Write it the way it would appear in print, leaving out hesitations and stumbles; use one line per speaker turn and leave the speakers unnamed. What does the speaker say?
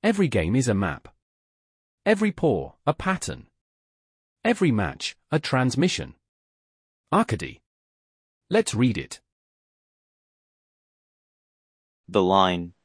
Every game is a map. Every pour, a pattern. Every match, a transmission. Arcady. Let's read it.
The line.